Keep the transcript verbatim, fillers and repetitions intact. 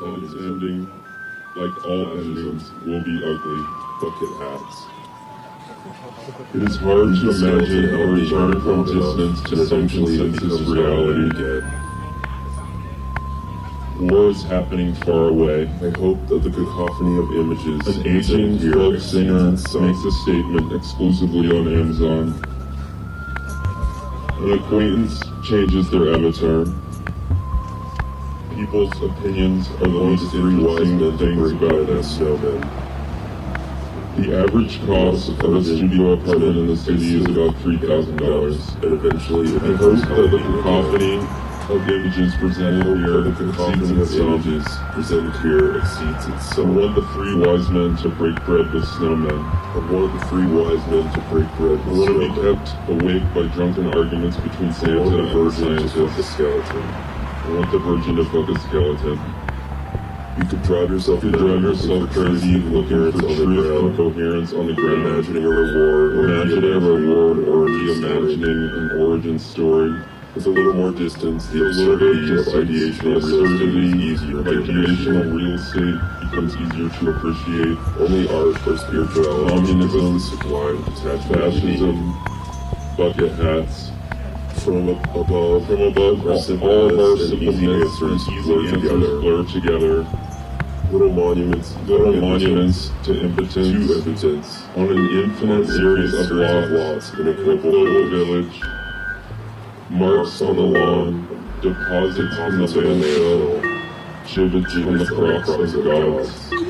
And its ending, like all endings, will be ugly. Bucket hats. It is hard to imagine a return from distance to some consensus reality. Again. War is happening far away. I hope that the cacophony of images An aging folk singer makes a statement exclusively on Amazon. An acquaintance changes their avatar. People's opinions are the least interesting things about us. Snowmen. The average cost of a studio apartment in the city is about three thousand dollars. And eventually it I hope that the cacophony of images presented here the cacophony of exceeds its sum. images presented here exceeds its I sum. want the three wise men to break bread with snowmen. I want the three wise men to break bread I with want to be snowmen. kept awake by drunken arguments between I Santa want the and the virgin to fuck the scientists. skeleton. I want the virgin to fuck a skeleton. You could drive yourself You could drive yourself crazy looking for truth and coherence on the ground. Imagining a reward, or Imagining a reward or reimagining an origin story. with a little more distance, the A little bit absurdity of of ideation the and real estate absurdity is easier of to ideation appreciate. and real estate becomes easier to appreciate. Only art or spirituality Communism, is the sublime detachment of Fascism, meaning. bucket hats. From ab- above, From above, our all simple all of our myths and simple easy myths and answers easy blur answers together. blur together. Little monuments, Little to monuments to to impotence impotence, on an infinite series of lots lots in a in a global village. Marks on the lawn, deposits in the landfill, gibbets on the cross of gods.